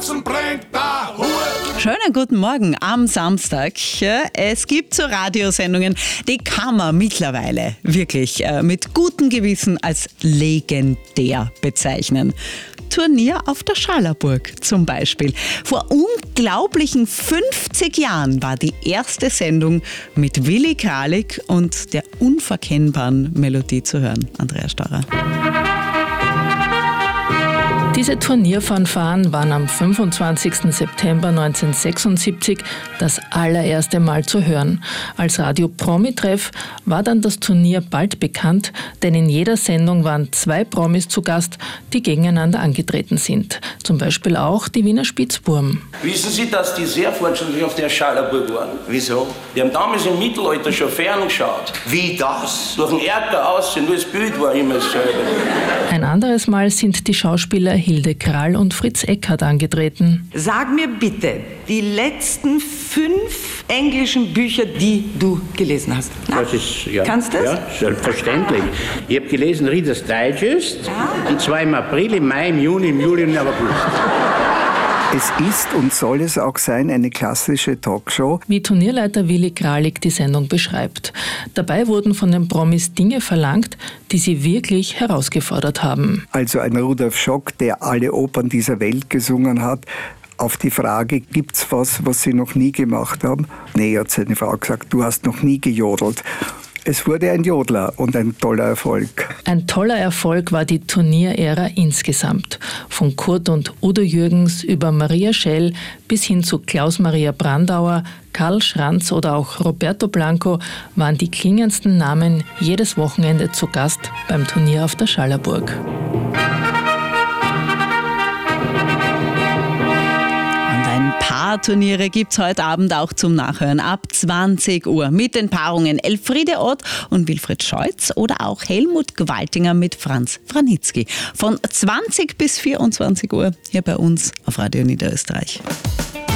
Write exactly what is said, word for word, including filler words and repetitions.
Sachsen bringt da Hut. Schönen guten Morgen am Samstag. Es gibt so Radiosendungen, die kann man mittlerweile wirklich mit gutem Gewissen als legendär bezeichnen. Turnier auf der Schallerburg zum Beispiel. Vor unglaublichen fünfzig Jahren war die erste Sendung mit Willi Kralik und der unverkennbaren Melodie zu hören. Andrea Steurer. Diese Turnierfanfaren waren am fünfundzwanzigsten September neunzehnhundertsechsundsiebzig das allererste Mal zu hören. Als Radio-Promi-Treff war dann das Turnier bald bekannt, denn in jeder Sendung waren zwei Promis zu Gast, die gegeneinander angetreten sind. Zum Beispiel auch die Wiener Spitzbuben. Wissen Sie, dass die sehr fortschrittlich auf der Schallerburg waren? Wieso? Die haben damals im Mittelalter schon ferngeschaut. Wie das? Durch den Erker aussehen, nur das Bild war immer dasselbe. Ein anderes Mal sind die Schauspieler Hilde Krall und Fritz Eckhardt angetreten. Sag mir bitte die letzten fünf englischen Bücher, die du gelesen hast. Na, das ist, ja, kannst du das? Ja, selbstverständlich. Ich habe gelesen Reader's Digest, ah. und zwar im April, im Mai, im Juni, im Juli und im August. Es ist und soll es auch sein, eine klassische Talkshow. Wie Turnierleiter Willi Kralik die Sendung beschreibt. Dabei wurden von den Promis Dinge verlangt, die sie wirklich herausgefordert haben. Also ein Rudolf Schock, der alle Opern dieser Welt gesungen hat. Auf die Frage, gibt's was, was Sie noch nie gemacht haben? Nee, hat seine Frau gesagt, du hast noch nie gejodelt. Es wurde ein Jodler und ein toller Erfolg. Ein toller Erfolg war die Turnierära insgesamt. Von Kurt und Udo Jürgens über Maria Schell bis hin zu Klaus-Maria Brandauer, Karl Schranz oder auch Roberto Blanco waren die klingendsten Namen jedes Wochenende zu Gast beim Turnier auf der Schallerburg. Paarturniere gibt es heute Abend auch zum Nachhören ab zwanzig Uhr mit den Paarungen Elfriede Ott und Wilfried Scheutz oder auch Helmut Gewaltinger mit Franz Franitzky. Von zwanzig bis vierundzwanzig Uhr hier bei uns auf Radio Niederösterreich.